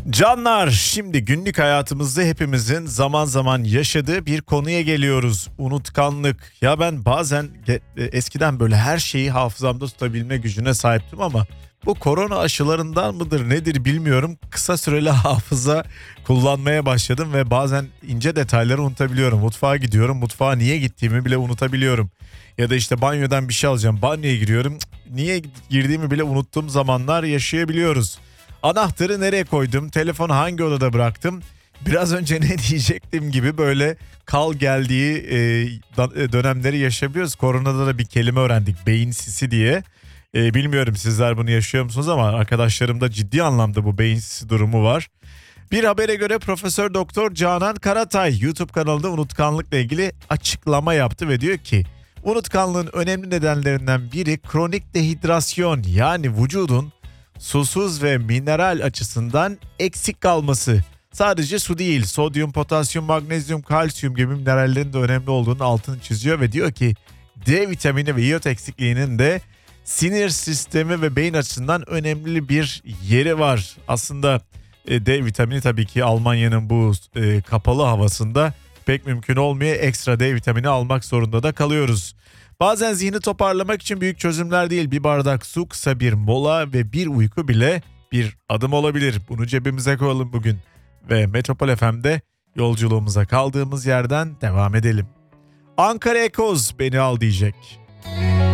Canlar, şimdi günlük hayatımızda hepimizin zaman zaman yaşadığı bir konuya geliyoruz. Unutkanlık. Ya ben bazen eskiden böyle her şeyi hafızamda tutabilme gücüne sahiptim ama bu korona aşılarından mıdır nedir bilmiyorum. Kısa süreli hafıza kullanmaya başladım ve bazen ince detayları unutabiliyorum. Mutfağa gidiyorum, mutfağa niye gittiğimi bile unutabiliyorum. Ya da işte banyodan bir şey alacağım, banyoya giriyorum. Niye girdiğimi bile unuttuğum zamanlar yaşayabiliyoruz. Anahtarı nereye koydum? Telefonu hangi odada bıraktım? Biraz önce ne diyecektim gibi böyle kal geldiği dönemleri yaşayabiliyoruz. Koronada da bir kelime öğrendik, beyin sisi diye. Bilmiyorum sizler bunu yaşıyor musunuz ama arkadaşlarımda ciddi anlamda bu beyin sisi durumu var. Bir habere göre Profesör Doktor Canan Karatay YouTube kanalında unutkanlıkla ilgili açıklama yaptı ve diyor ki unutkanlığın önemli nedenlerinden biri kronik dehidrasyon, yani vücudun susuz ve mineral açısından eksik kalması. Sadece su değil, sodyum, potasyum, magnezyum, kalsiyum gibi minerallerin de önemli olduğunu altını çiziyor ve diyor ki D vitamini ve iot eksikliğinin de sinir sistemi ve beyin açısından önemli bir yeri var. Aslında D vitamini tabii ki Almanya'nın bu kapalı havasında pek mümkün olmuyor. Ekstra D vitamini almak zorunda da kalıyoruz. Bazen zihni toparlamak için büyük çözümler değil, bir bardak su, kısa bir mola ve bir uyku bile bir adım olabilir. Bunu cebimize koyalım bugün ve Metropol FM'de yolculuğumuza kaldığımız yerden devam edelim. Ankara Ekoz beni al diyecek.